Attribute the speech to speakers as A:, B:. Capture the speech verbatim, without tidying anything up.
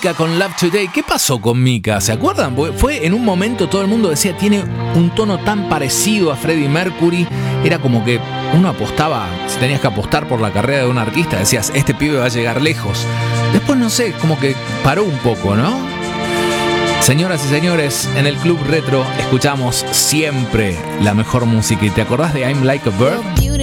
A: Mika con Love Today. ¿Qué pasó con Mika? ¿Se acuerdan? Porque fue en un momento todo el mundo decía tiene un tono tan parecido a Freddie Mercury. Era como que uno apostaba, si tenías que apostar por la carrera de un artista, decías, este pibe va a llegar lejos. Después no sé, como que paró un poco, ¿no? Señoras y señores, en el Club Retro escuchamos siempre la mejor música. ¿Y te acordás de I'm Like a Bird?